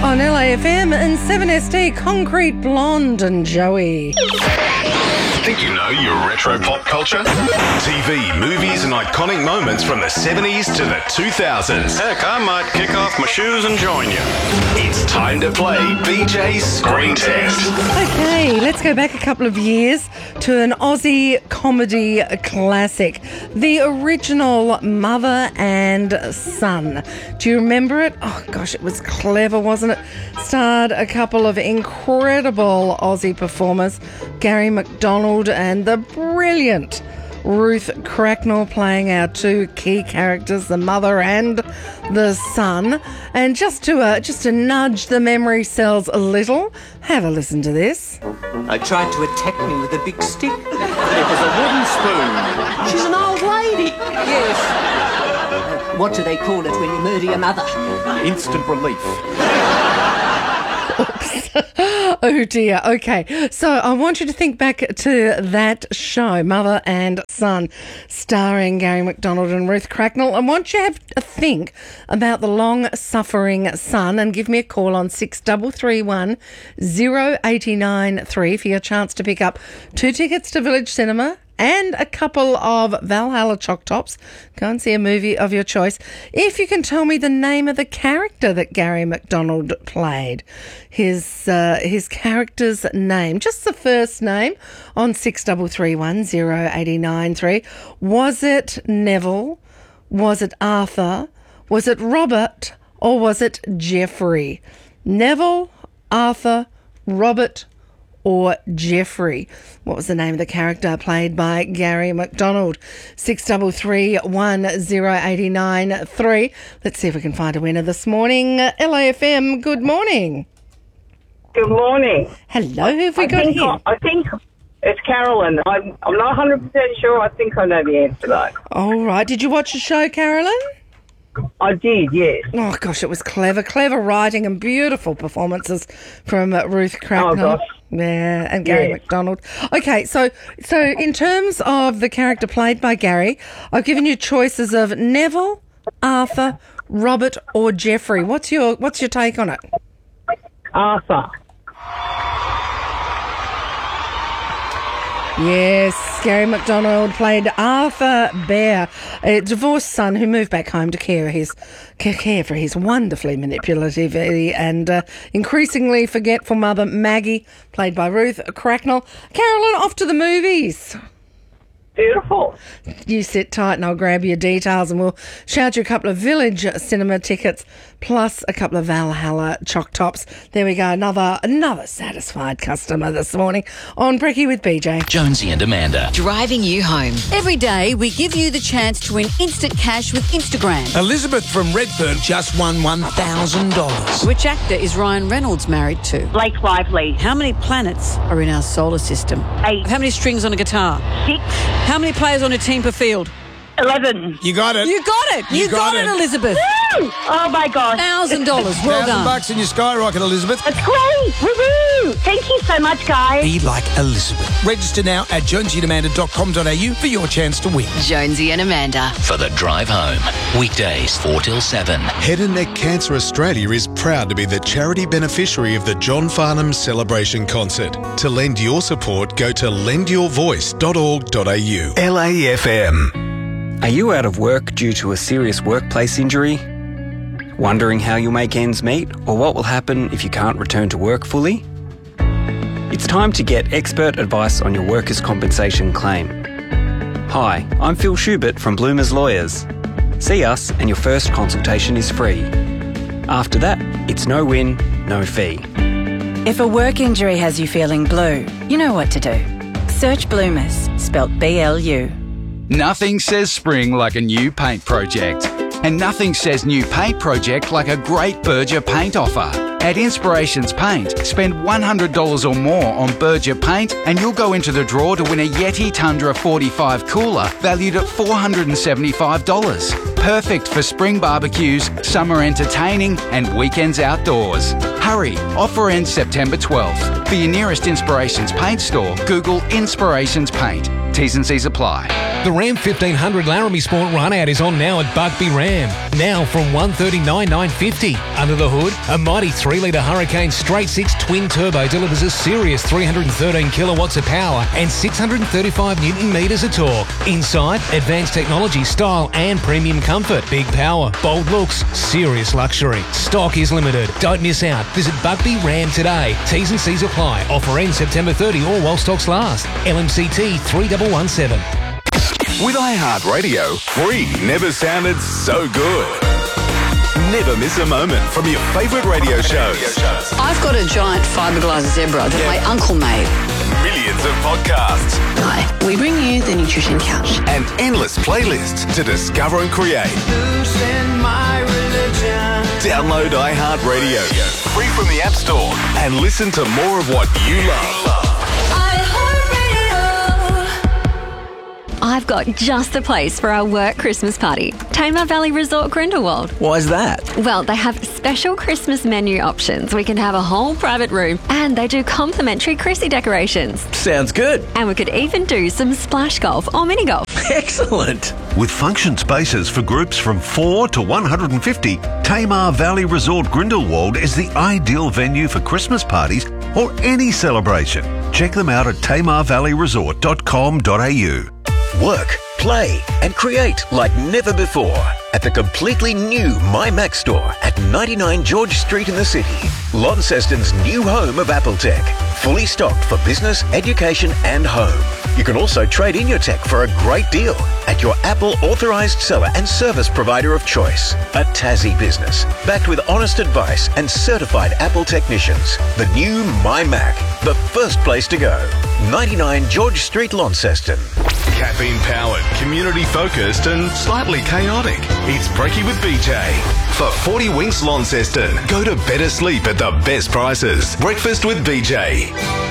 On LAFM and 7SD, Concrete Blonde and Joey. Think you know your retro pop culture? TV, movies and iconic moments from the 70s to the 2000s. Heck, I might kick off my shoes and join you. It's time to play BJ's Screen Test. Okay, let's go back a couple of years to an Aussie comedy classic, the original Mother and Son. Do you remember it? Oh gosh, it was clever, wasn't it? Starred a couple of incredible Aussie performers, Gary McDonald and the brilliant Ruth Cracknell, playing our two key characters, the mother and the son. And just to nudge the memory cells a little, have a listen to this. I tried to attack me with a big stick. It was a wooden spoon. She's an old lady. Yes. What do they call it when you murder your mother? Instant relief. Oh dear. Okay, so I want you to think back to that show, Mother and Son, starring Gary McDonald and Ruth Cracknell. I want you to have a think about the long-suffering son and give me a call on 6331 0893 for your chance to pick up 2 tickets to Village Cinema and a couple of Valhalla Choc Tops. Go and see a movie of your choice. If you can tell me the name of the character that Gary McDonald played, his character's name, just the first name, on 6331 0893. Was it Neville? Was it Arthur? Was it Robert? Or was it Jeffrey? Neville, Arthur, Robert, or Jeffrey? What was the name of the character played by Gary McDonald? 6331 0893. Let's see if we can find a winner this morning. LAFM, good morning. Good morning. Hello, who have we got here? I think it's Carolyn. I'm not 100% sure. I think I know the answer, though. All right. Did you watch the show, Carolyn? I did, yes. Oh, gosh, it was clever writing and beautiful performances from Ruth Cracknell. Oh, gosh. Yeah, and Gary McDonald. Okay, so in terms of the character played by Gary, I've given you choices of Neville, Arthur, Robert, or Jeffrey. What's your take on it? Arthur. Yes, Gary McDonald played Arthur Bear, a divorced son who moved back home to care for his wonderfully manipulative and increasingly forgetful mother, Maggie, played by Ruth Cracknell. Carolyn, off to the movies. Beautiful. You sit tight and I'll grab your details and we'll shout you a couple of Village Cinema tickets plus a couple of Valhalla Choc Tops. There we go, another satisfied customer this morning on Brekkie with BJ. Jonesy and Amanda. Driving you home. Every day we give you the chance to win instant cash with Instagram. Elizabeth from Redfern just won $1,000. Which actor is Ryan Reynolds married to? Blake Lively. How many planets are in our solar system? 8. How many strings on a guitar? 6. How many players on a team per field? 11. You got it. You got it. You got it, Elizabeth. Woo! Oh my gosh. $1,000. Well done. $1,000 in your skyrocket, Elizabeth. That's great. Woohoo! Thank you so much, guys. Be like Elizabeth. Register now at jonesyandamanda.com.au for your chance to win. Jonesy and Amanda. For the drive home. Weekdays 4 till 7. Head and Neck Cancer Australia is proud to be the charity beneficiary of the John Farnham Celebration Concert. To lend your support, go to lendyourvoice.org.au. LAFM. Are you out of work due to a serious workplace injury? Wondering how you'll make ends meet or what will happen if you can't return to work fully? It's time to get expert advice on your workers' compensation claim. Hi, I'm Phil Schubert from Bloomers Lawyers. See us and your first consultation is free. After that, it's no win, no fee. If a work injury has you feeling blue, you know what to do. Search Bloomers, spelt BLU. Nothing says spring like a new paint project. And nothing says new paint project like a great Berger paint offer. At Inspirations Paint, spend $100 or more on Berger paint and you'll go into the draw to win a Yeti Tundra 45 cooler valued at $475. Perfect for spring barbecues, summer entertaining and weekends outdoors. Hurry, offer ends September 12th. For your nearest Inspirations Paint store, Google Inspirations Paint. T's and C's apply. The Ram 1500 Laramie Sport Run-Out is on now at Buckby Ram. Now from $139,950. Under the hood, a mighty 3-litre Hurricane Straight 6 twin turbo delivers a serious 313 kilowatts of power and 635 newton metres of torque. Inside, advanced technology, style and premium comfort. Big power, bold looks, serious luxury. Stock is limited. Don't miss out. Visit Buckby Ram today. T's and C's apply. Offer ends September 30 or while stocks last. LMCT 3117. With iHeartRadio, free never sounded so good. Never miss a moment from your favourite radio shows. I've got a giant fiberglass zebra that my uncle made. Millions of podcasts. Hi, we bring you the Nutrition Couch. And endless playlists to discover and create. Download iHeartRadio free from the App Store and listen to more of what you love. I've got just the place for our work Christmas party. Tamar Valley Resort Grindelwald. Why is that? Well, they have special Christmas menu options. We can have a whole private room and they do complimentary Chrissy decorations. Sounds good. And we could even do some splash golf or mini golf. Excellent. With function spaces for groups from 4 to 150, Tamar Valley Resort Grindelwald is the ideal venue for Christmas parties or any celebration. Check them out at tamarvalleyresort.com.au. Work, play and create like never before at the completely new MyMac store at 99 George Street in the city. Launceston's new home of AppleTech. Fully stocked for business, education and home. You can also trade in your tech for a great deal at your Apple authorised seller and service provider of choice. A Tassie business, backed with honest advice and certified Apple technicians. The new MyMac, the first place to go. 99 George Street, Launceston. Caffeine-powered, community-focused and slightly chaotic. It's Brekkie with BJ. For 40 Winks Launceston, go to better sleep at the best prices. Breakfast with BJ.